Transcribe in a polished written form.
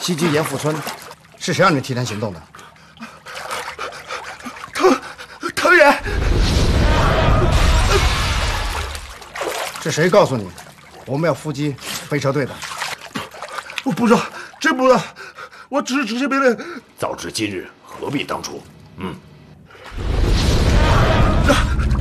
袭击严富村，是谁让你们提前行动的？ 藤原， 是谁告诉你我们要伏击飞车队的？ 我不知道，真不知道，我只是执行命令。 早知今日，何必当初？